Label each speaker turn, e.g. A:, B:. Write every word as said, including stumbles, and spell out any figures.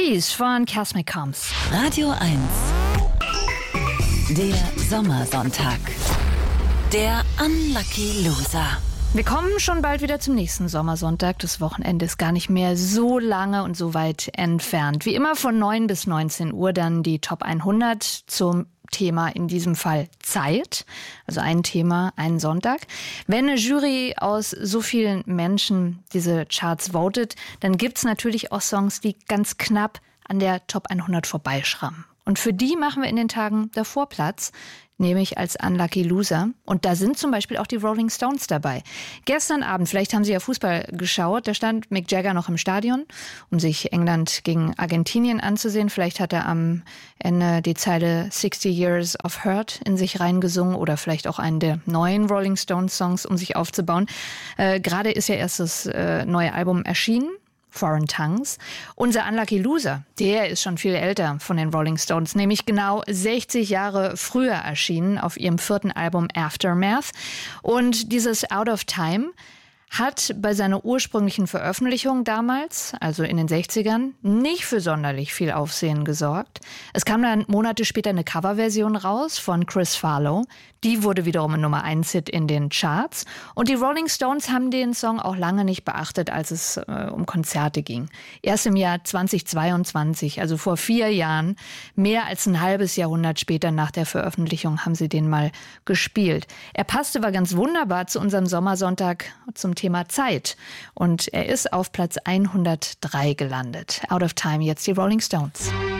A: Freeze von Casper Combs.
B: Radio eins. Der Sommersonntag. Der Unlucky Loser.
A: Wir kommen schon bald wieder zum nächsten Sommersonntag. Das Wochenende ist gar nicht mehr so lange und so weit entfernt. Wie immer von neun bis neunzehn Uhr dann die Top hundert zum Thema, in diesem Fall Zeit. Also ein Thema, einen Sonntag. Wenn eine Jury aus so vielen Menschen diese Charts votet, dann gibt's natürlich auch Songs, die ganz knapp an der Top hundert vorbeischrammen. Und für die machen wir in den Tagen davor Platz, nämlich als Unlucky Loser. Und da sind zum Beispiel auch die Rolling Stones dabei. Gestern Abend, vielleicht haben Sie ja Fußball geschaut, da stand Mick Jagger noch im Stadion, um sich England gegen Argentinien anzusehen. Vielleicht hat er am Ende die Zeile sixty Years of Hurt in sich reingesungen oder vielleicht auch einen der neuen Rolling Stones Songs, um sich aufzubauen. Äh, gerade ist ja erst das äh, neue Album erschienen. Foreign Tongues. Unser Unlucky Loser, der ist schon viel älter von den Rolling Stones, nämlich genau sechzig Jahre früher erschienen auf ihrem vierten Album Aftermath. Und dieses Out of Time hat bei seiner ursprünglichen Veröffentlichung damals, also in den sechzigern, nicht für sonderlich viel Aufsehen gesorgt. Es kam dann Monate später eine Coverversion raus von Chris Farlowe. Die wurde wiederum ein Nummer eins Hit in den Charts. Und die Rolling Stones haben den Song auch lange nicht beachtet, als es äh, um Konzerte ging. Erst im Jahr zweitausendzweiundzwanzig, also vor vier Jahren, mehr als ein halbes Jahrhundert später nach der Veröffentlichung, haben sie den mal gespielt. Er passte aber ganz wunderbar zu unserem Sommersonntag zum Thema Zeit. Und er ist auf Platz hundertdrei gelandet. Out of Time, jetzt die Rolling Stones.